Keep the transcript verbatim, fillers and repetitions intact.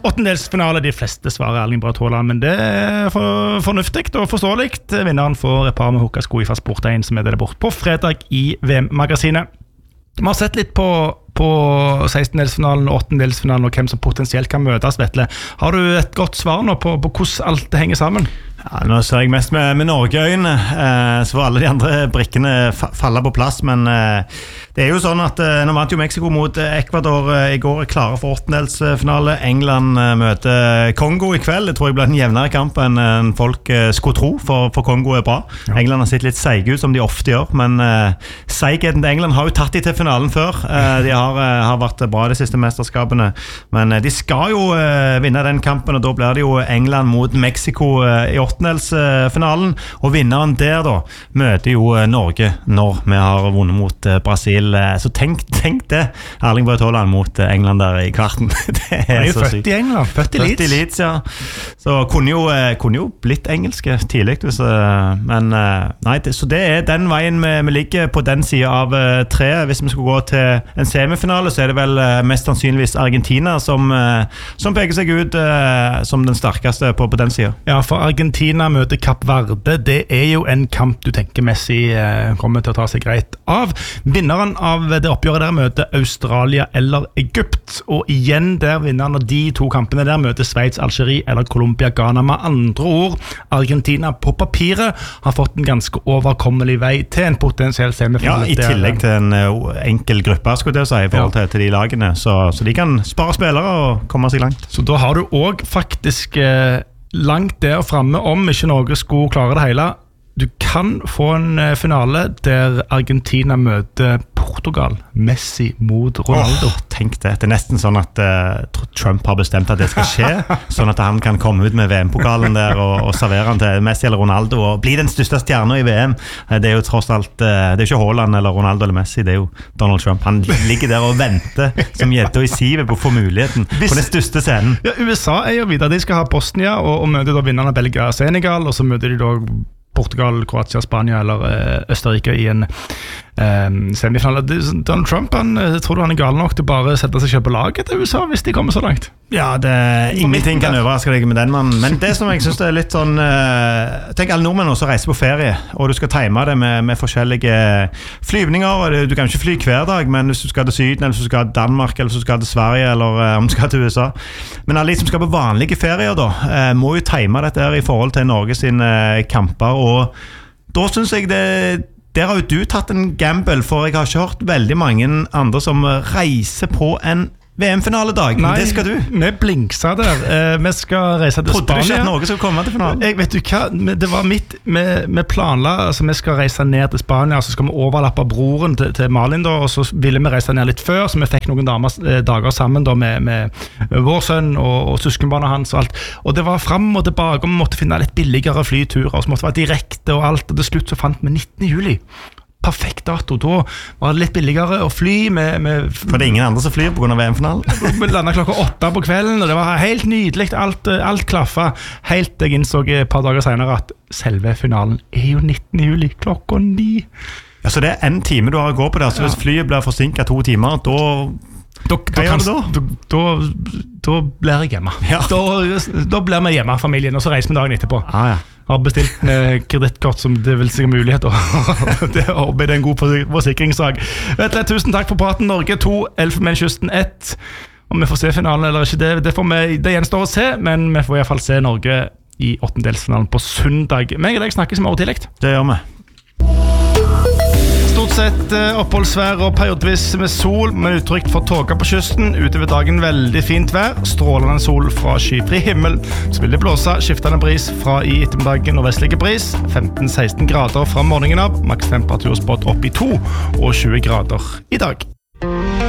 åttendelsfinale, de fleste svarer Erling Braut Haaland, men det er for, fornuftig og forståeligt. Vinneren får et par med hukka sko i fast sport en som er det bort på fredag i V M-magasinet. Vi har sett litt på, på sekstendelsfinalen og åttendelsfinalen og hvem som potensielt kan møtes, Vetle. Har du et godt svar nå på, på hvordan alt det henger sammen? Ja, nå ser jeg mest med, med Norge-øyne, eh, så får alle de andre brikkene fa falle på plass, men eh, det er jo sånn at eh, nå vant jo Mexico mot eh, Ecuador eh, i går, klare for åttendelsfinale. England eh, møter Kongo i kveld. Det tror jeg blir en jevnere kamp enn en folk eh, skulle tro, for, for Kongo er bra. Ja. England har sett litt seige ut, som de ofte gjør, men eh, seigheten til England har jo tatt de til finalen før. Eh, de har, eh, har vært bra de siste mesterskapene, men eh, de skal jo eh, vinne den kampen, og da blir det jo England mot Mexico eh, i åttendelsfinalen, og vinneren der da møter jo Norge når vi har vunnet mot Brasil. Så tenk, tenk det, Erling Braut Haaland mot England der i kvarten. Det er, er jo så født sykt. I England, født i Leeds. Født i Leeds, ja. Så kunne jo, kunne jo blitt engelske tidlig, hvis, men nei, det, så det er den veien vi, vi ligger på den siden av tre. Hvis vi skal gå til en semifinale, så er det vel mest sannsynligvis Argentina som, som peker seg ut som den sterkeste på, på den siden. Ja, for Argentina møter Kapp Verde, det er jo en kamp du tenker Messi eh, kommer til å ta seg greit av. Vinneren av det oppgjøret der møter Australia eller Egypt, og igjen der vinneren av de to kampene der møter Sveits, Algerie eller Colombia, Ghana. Med andre ord, Argentina på papiret har fått en ganske overkommelig vei til en potensiell semifinale. Ja, i tillegg til en uh, enkel gruppe, skulle jeg si, i forhold til, til de lagene, så, så de kan spare spillere og komme seg langt. Så da har du også faktisk eh, langt der fremme om ikke Norge skulle klare det hele. Du kan få en finale der Argentina møter Portugal, Messi mot Ronaldo. Oh, tenk det, det er nesten sånn at uh, Trump har bestemt at det skal skje, sånn at han kan komme ut med V M-pokalen der og, og servere han til Messi eller Ronaldo og bli den største stjernen i V M. Det er jo tross alt, uh, det er ikke Haaland eller Ronaldo eller Messi, det er jo Donald Trump. Han ligger der og venter som gjetter i sivet på å få muligheten Hvis, på den største scenen. Ja, U S A er jo videre, de skal ha Bosnia og, og møter da vinnerne av Belgia og Senegal, og så møter de da Portugal, Kroatia, Spania eller uh, Østerrike i en um, semifinale. Donald Trump, han, tror du han er gal nok til bare å sette seg selv på laget til U S A hvis de kommer så langt? Ja, det, ingenting kan overraske deg med den mannen. Men det som jeg synes er litt sånn uh, tenk alle nordmenn også reiser på ferie, og du skal time det med, med forskjellige flyvninger, og du kan ikke fly hver dag, men hvis du skal til Syden, eller hvis du skal til Danmark, eller hvis du skal til Sverige, eller uh, om du skal til U S A. Men alle de som skal på vanlige ferier da, uh, må jo time dette her i forhold til Norge sine uh, kamper, og da synes jeg det der har jo du tatt en gamble, for jeg har ikke hørt veldig mange andre som reiser på en V M-finaledag. Nei, det skal du. Vi blinksa der. Eh, vi skal reise til Trodde Spania. Trodde du ikke at Norge skulle komme til finalen? Jeg vet du hva, det var mitt, vi, vi planla, altså vi skal reise ned til Spania, så skal vi overlappe broren til, til Malin da, og så ville vi reise ned litt før, så vi fikk noen damer, dager sammen da med, med vår sønn og, og søskenbarnet hans og alt. Og det var frem og tilbake, og vi måtte finne litt billigere flyturer, og så måtte det være direkte og alt, og til slutt så fant vi nittende juli. Perfekt dato, da var det litt billigere å fly med, med For det er ingen andre som flyr på grunn av V M-finalen? Vi landet klokka åtte på kvelden, og det var helt nydelig, alt, alt klaffa, helt jeg innså et par dager senere at selve finalen er jo nittende juli, klokka ni. Ja, så det er en time du har å gå på der, så hvis flyet blir forsinket to timer, da... Da, da, kan, da? Da, da, da blir jeg hjemme. Ja. Da, da blir vi hjemme, familien, og så reiser vi dagen etterpå. Ah, ja. Har bestilt en kredittkort som det vil sikkert mulighet, og det er en god forsikringssak. Vet du, tusen takk for praten, Norge to, Elfenbenskysten ett. Om vi får se finalen eller ikke, det, det, får vi, det gjenstår å se, men vi får i hvert fall se Norge i åttendelsfinalen på søndag. Meg og deg snakkes i morgen tidlig. Det gjør vi. Stort sett oppholdsvær og periodvis med sol, men utrygt for tåka på kysten. Utover dagen veldig fint vær, strålende sol fra skyfri himmel. Så vil det blåse skiftende bris fra i ettermiddagen og vestlige bris. femten til seksten grader fra morgenen av, maks temperaturspott opp i to og tjue grader i dag.